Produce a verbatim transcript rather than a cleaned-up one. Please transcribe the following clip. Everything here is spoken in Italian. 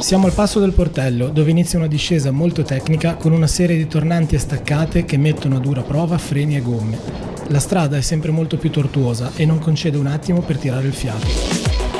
Siamo al passo del Portello, dove inizia una discesa molto tecnica con una serie di tornanti e staccate che mettono a dura prova freni e gomme. La strada è sempre molto più tortuosa e non concede un attimo per tirare il fiato.